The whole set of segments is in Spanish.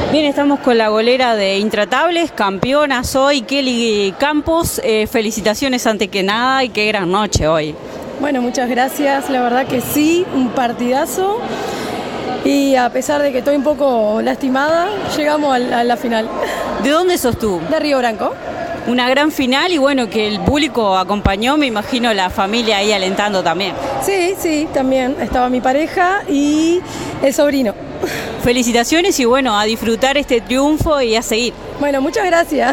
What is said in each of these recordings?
Bien, estamos con la golera de Intratables, campeonas hoy, Kelly Campos. Felicitaciones ante que nada y qué gran noche hoy. Bueno, muchas gracias, la verdad que sí, un partidazo. Y a pesar de que estoy un poco lastimada, llegamos a la final. ¿De dónde sos tú? De Río Branco. Una gran final y bueno, que el público acompañó, me imagino la familia ahí alentando también. Sí, también estaba mi pareja y el sobrino. Felicitaciones y bueno, a disfrutar este triunfo y a seguir. Bueno, muchas gracias.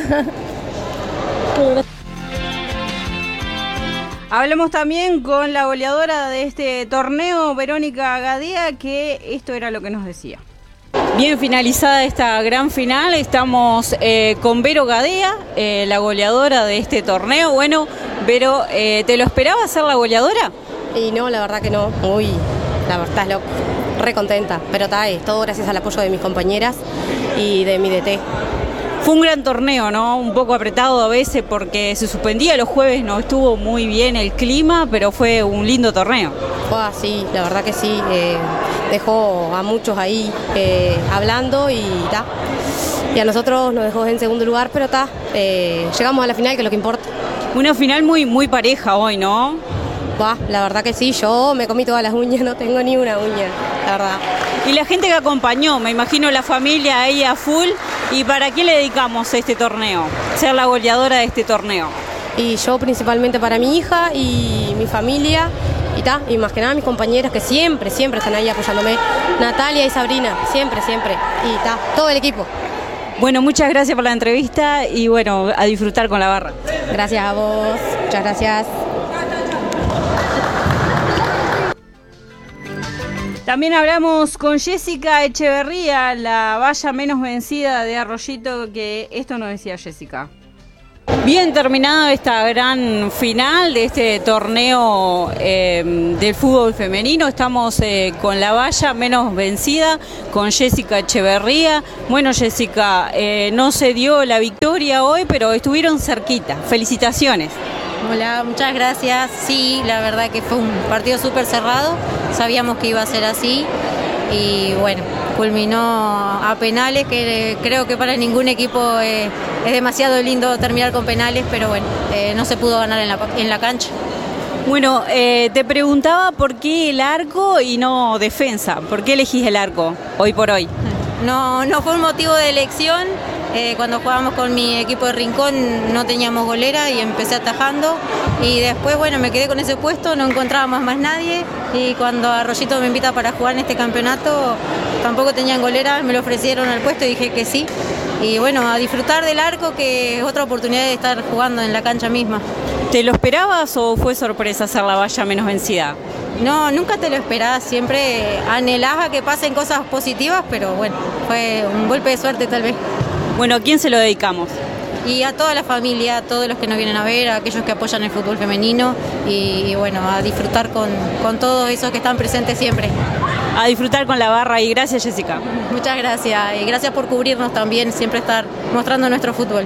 Hablamos también con la goleadora de este torneo, Verónica Gadea, que esto era lo que nos decía. Bien finalizada esta gran final, estamos con Vero Gadea, la goleadora de este torneo. Bueno, Vero, ¿te lo esperabas ser la goleadora? Y no, la verdad que no. Uy, la verdad estás loco. Re contenta, pero está, es todo gracias al apoyo de mis compañeras y de mi DT. Fue un gran torneo, ¿no? Un poco apretado a veces porque se suspendía los jueves, no estuvo muy bien el clima, pero fue un lindo torneo. Sí, la verdad que sí, dejó a muchos ahí hablando y ta. Y a nosotros nos dejó en segundo lugar, pero ta, llegamos a la final, que es lo que importa. Una final muy pareja hoy, ¿no? La verdad que sí, yo me comí todas las uñas, no tengo ni una uña, la verdad. Y la gente que acompañó, me imagino la familia ella full. ¿Y para qué le dedicamos este torneo? Ser la goleadora de este torneo. Y yo principalmente para mi hija y mi familia, y más que nada mis compañeras que siempre están ahí apoyándome. Natalia y Sabrina, siempre. Y todo el equipo. Bueno, muchas gracias por la entrevista y bueno, a disfrutar con la barra. Gracias a vos, muchas gracias. También hablamos con Jessica Echeverría, la valla menos vencida de Arroyito, que esto nos decía Jessica. Bien terminada esta gran final de este torneo del fútbol femenino. Estamos con la valla menos vencida, con Jessica Echeverría. Bueno, Jessica, no se dio la victoria hoy, pero estuvieron cerquita. Felicitaciones. Hola, muchas gracias. Sí, la verdad que fue un partido súper cerrado. Sabíamos que iba a ser así y bueno, culminó a penales, que creo que para ningún equipo es demasiado lindo terminar con penales, pero bueno, no se pudo ganar en la cancha. Bueno, te preguntaba por qué el arco y no defensa. ¿Por qué elegís el arco hoy por hoy? No fue un motivo de elección. Cuando jugábamos con mi equipo de Rincón no teníamos golera y empecé atajando y después bueno me quedé con ese puesto, no encontrábamos más nadie y cuando Arroyito me invita para jugar en este campeonato tampoco tenían golera, me lo ofrecieron al puesto y dije que sí y bueno, a disfrutar del arco, que es otra oportunidad de estar jugando en la cancha misma. ¿Te lo esperabas o fue sorpresa ser la valla menos vencida? No, nunca te lo esperás, siempre anhelás a que pasen cosas positivas, pero bueno, fue un golpe de suerte tal vez. Bueno, ¿a quién se lo dedicamos? Y a toda la familia, a todos los que nos vienen a ver, a aquellos que apoyan el fútbol femenino y bueno, a disfrutar con todos esos que están presentes siempre. A disfrutar con la barra y gracias, Jessica. Muchas gracias y gracias por cubrirnos también, siempre estar mostrando nuestro fútbol.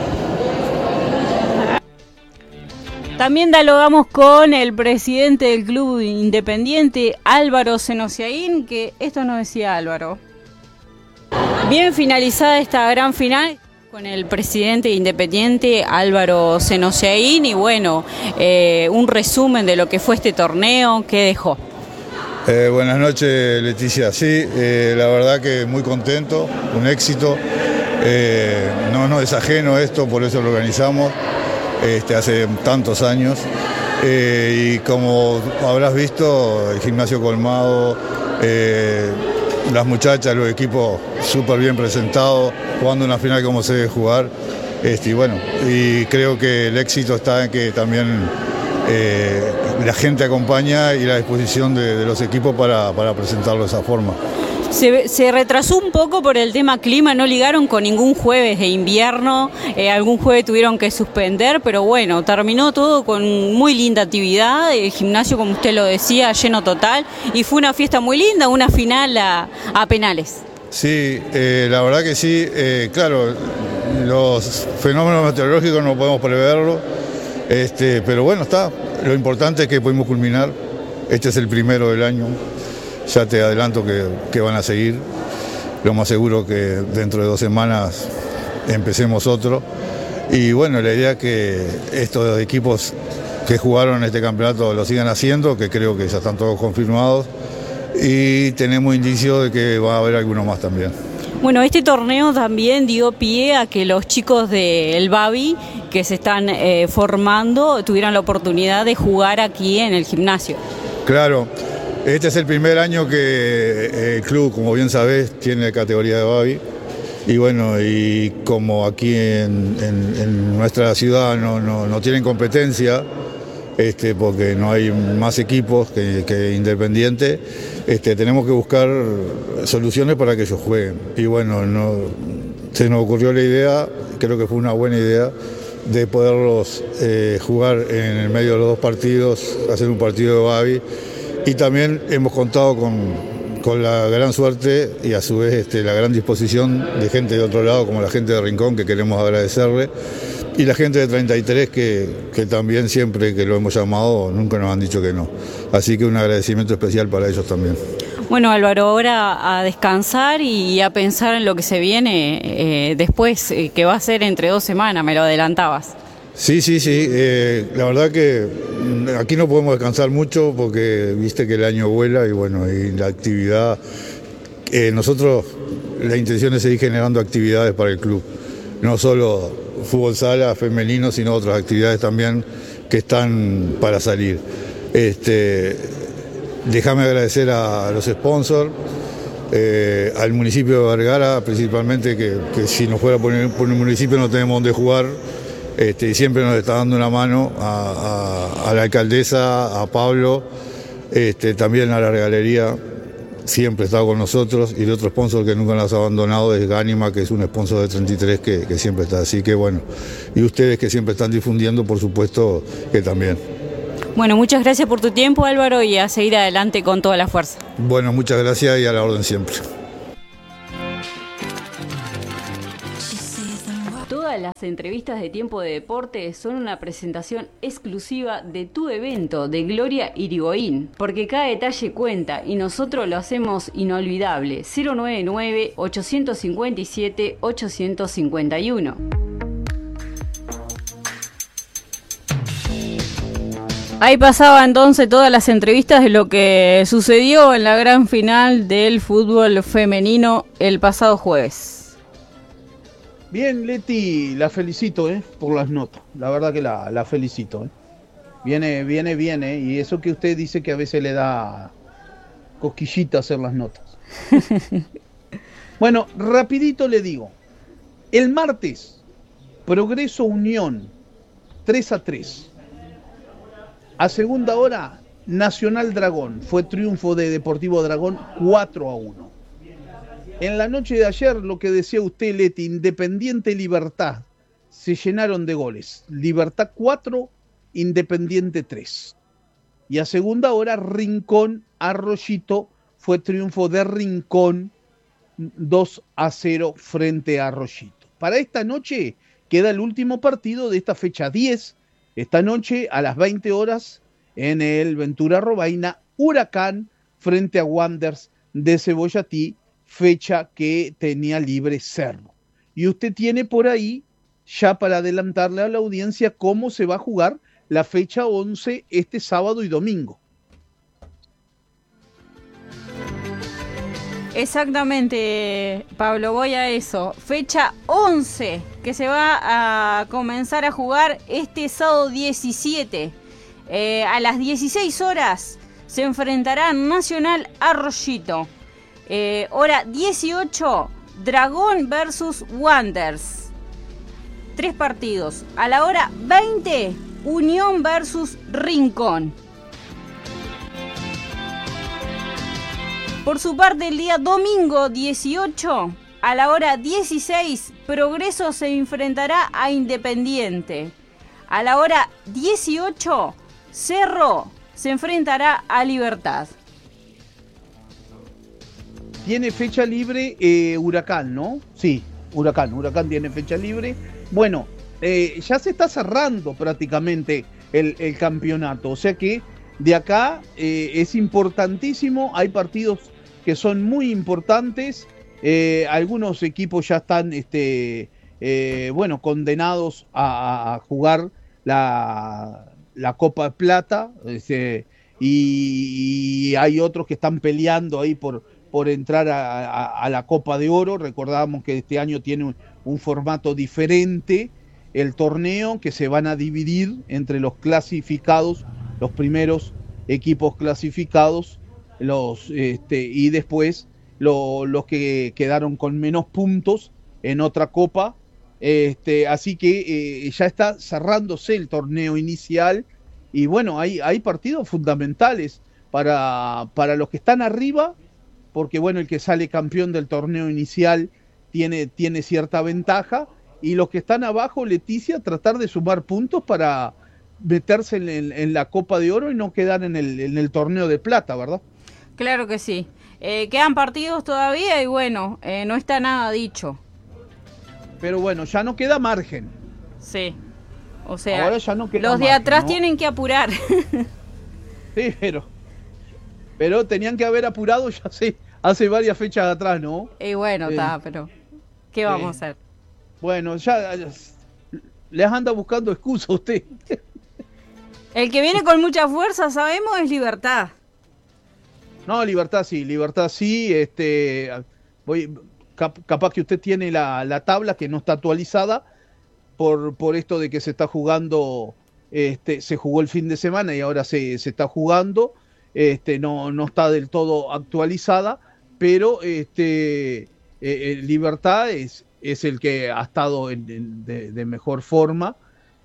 También dialogamos con el presidente del Club Independiente, Álvaro Senosiaín, que esto nos decía Álvaro. Bien finalizada esta gran final con el presidente independiente Álvaro Senosiaín y bueno, un resumen de lo que fue este torneo, ¿qué dejó? Buenas noches, Leticia. Sí, la verdad que muy contento, un éxito. No es ajeno esto, por eso lo organizamos hace tantos años. Y como habrás visto, el gimnasio colmado, las muchachas, los equipos súper bien presentados, jugando una final como se debe jugar. Y creo que el éxito está en que también la gente acompaña y la disposición de los equipos para presentarlo de esa forma. Se retrasó un poco por el tema clima, no ligaron con ningún jueves de invierno, algún jueves tuvieron que suspender, pero bueno, terminó todo con muy linda actividad, el gimnasio como usted lo decía, lleno total, y fue una fiesta muy linda, una final a penales. Sí, la verdad que sí, claro, los fenómenos meteorológicos no podemos preverlo, pero bueno, lo importante es que pudimos culminar, este es el primero del año. Ya te adelanto que van a seguir. lo más seguro que dentro de 2 semanas empecemos otro. Y bueno, la idea es que estos equipos que jugaron este campeonato lo sigan haciendo, que creo que ya están todos confirmados, y tenemos indicios de que va a haber algunos más también. Bueno, este torneo también dio pie a que los chicos del Babi que se están formando tuvieran la oportunidad de jugar aquí en el gimnasio. Claro, este es el primer año que el club, como bien sabés, tiene categoría de Babi. Y bueno, y como aquí en nuestra ciudad no tienen competencia, porque no hay más equipos que Independiente, tenemos que buscar soluciones para que ellos jueguen. Y bueno, se nos ocurrió la idea, creo que fue una buena idea, de poderlos jugar en el medio de los 2 partidos, hacer un partido de Babi. Y también hemos contado con la gran suerte y a su vez la gran disposición de gente de otro lado, como la gente de Rincón, que queremos agradecerle, y la gente de 33 que también siempre que lo hemos llamado nunca nos han dicho que no. Así que un agradecimiento especial para ellos también. Bueno, Álvaro, ahora a descansar y a pensar en lo que se viene después, que va a ser entre 2 semanas, me lo adelantabas. Sí. La verdad que aquí no podemos descansar mucho porque viste que el año vuela y bueno, y la actividad, nosotros la intención es seguir generando actividades para el club, no solo fútbol sala femenino, sino otras actividades también que están para salir. Déjame agradecer a los sponsors, al municipio de Vergara principalmente, que si nos fuera por el municipio no tenemos dónde jugar. Y siempre nos está dando una mano a la alcaldesa, a Pablo, también a la regalería, siempre está con nosotros, y el otro sponsor que nunca nos ha abandonado es Gánima, que es un sponsor de 33 que siempre está, así que bueno, y ustedes que siempre están difundiendo, por supuesto que también. Bueno, muchas gracias por tu tiempo, Álvaro, y a seguir adelante con toda la fuerza. Bueno, muchas gracias y a la orden siempre. Todas las entrevistas de Tiempo de Deporte son una presentación exclusiva de tu evento, de Gloria Irigoyen, porque cada detalle cuenta y nosotros lo hacemos inolvidable. 099-857-851. Ahí pasaba entonces todas las entrevistas de lo que sucedió en la gran final del fútbol femenino el pasado jueves. Bien, Leti, la felicito por las notas. La verdad que la felicito. Viene, y eso que usted dice que a veces le da cosquillita hacer las notas. Bueno, rapidito le digo. El martes, Progreso Unión, 3-3. A segunda hora, Nacional Dragón. Fue triunfo de Deportivo Dragón, 4-1. En la noche de ayer, lo que decía usted, Leti, Independiente Libertad, se llenaron de goles. Libertad 4, Independiente 3. Y a segunda hora, Rincón Arroyito, fue triunfo de Rincón 2-0 frente a Arroyito. Para esta noche queda el último partido de esta fecha 10. Esta noche a las 20 horas en el Ventura Robaina, Huracán frente a Wanderers de Cebollatí, fecha que tenía libre Cerro. Y usted tiene por ahí, ya para adelantarle a la audiencia, cómo se va a jugar la fecha 11 este sábado y domingo. Exactamente, Pablo, voy a eso. Fecha 11, que se va a comenzar a jugar este sábado 17. A las 16 horas se enfrentará Nacional Arroyito. Hora 18, Dragón versus Wanderers. 3 partidos. A la hora 20, Unión versus Rincón. Por su parte, el día domingo 18, a la hora 16, Progreso se enfrentará a Independiente. A la hora 18, Cerro se enfrentará a Libertad. Tiene fecha libre Huracán, ¿no? Sí, Huracán tiene fecha libre. Bueno, ya se está cerrando prácticamente el campeonato, o sea que de acá es importantísimo, hay partidos que son muy importantes Algunos equipos ya están condenados a jugar la Copa de Plata, y hay otros que están peleando ahí por entrar a la Copa de Oro. Recordábamos que este año tiene un formato diferente el torneo, que se van a dividir entre los clasificados, los primeros equipos clasificados, y después los que quedaron con menos puntos en otra copa. Así que ya está cerrándose el torneo inicial, y bueno, hay partidos fundamentales para los que están arriba, porque bueno, el que sale campeón del torneo inicial tiene cierta ventaja, y los que están abajo, Leticia, tratar de sumar puntos para meterse en la Copa de Oro y no quedar en el torneo de plata, ¿verdad? Claro que sí. Quedan partidos todavía y bueno, no está nada dicho. Pero bueno, ya no queda margen. Sí. O sea, ahora ya no queda los de margen, atrás, ¿no?, tienen que apurar. Sí, pero tenían que haber apurado ya hace varias fechas atrás, ¿no? Y bueno, pero ¿qué vamos a hacer? Bueno, ya les anda buscando excusa a usted. El que viene con mucha fuerza, sabemos, es Libertad. No, Libertad sí. Capaz que usted tiene la tabla que no está actualizada por esto de que se está jugando, se jugó el fin de semana y ahora se está jugando, no está del todo actualizada, pero Libertad es el que ha estado de mejor forma.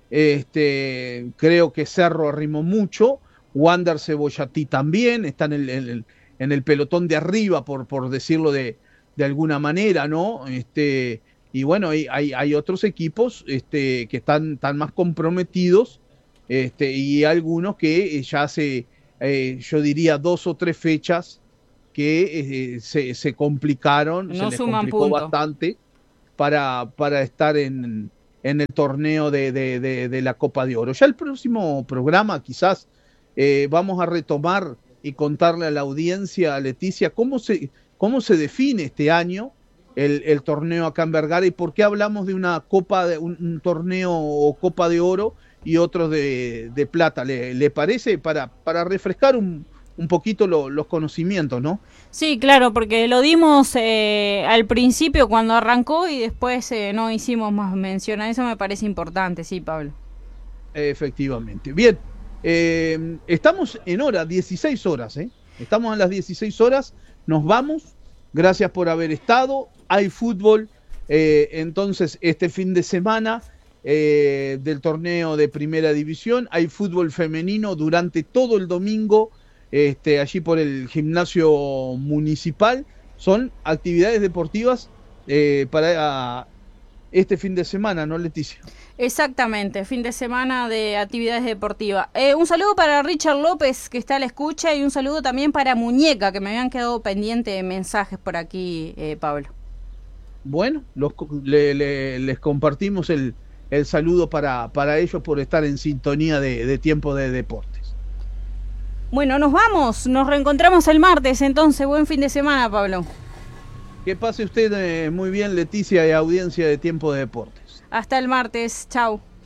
Creo que Cerro arrimó mucho, Wander Cebollatí también, están en el pelotón de arriba, por decirlo de alguna manera, ¿no? Y bueno, hay otros equipos que están más comprometidos, y algunos que ya hace, yo diría, 2 o 3 fechas que se complicaron, se les complicó bastante para estar en el torneo de la Copa de Oro. Ya el próximo programa quizás vamos a retomar y contarle a la audiencia, Leticia, cómo se define este año el torneo acá en Vergara y por qué hablamos de una un torneo o Copa de Oro y otros de plata. ¿Le parece? Para refrescar un poquito los conocimientos, ¿no? Sí, claro, porque lo dimos al principio cuando arrancó y después no hicimos más mención a eso. Me parece importante, sí, Pablo. Efectivamente. Bien, estamos en hora, 16 horas, estamos a las 16 horas, nos vamos. Gracias por haber estado. Hay fútbol, entonces este fin de semana del torneo de Primera División. Hay fútbol femenino durante todo el domingo, allí por el gimnasio municipal. Son actividades deportivas para este fin de semana, ¿no, Leticia? Exactamente, fin de semana de actividades deportivas. Un saludo para Richard López, que está a la escucha, y un saludo también para Muñeca, que me habían quedado pendiente de mensajes por aquí, Pablo. Bueno, les compartimos el saludo para ellos por estar en sintonía de Tiempo de Deportes. Bueno, nos vamos, nos reencontramos el martes, entonces, buen fin de semana, Pablo. Que pase usted muy bien, Leticia, y audiencia de Tiempo de Deportes. Hasta el martes, chau.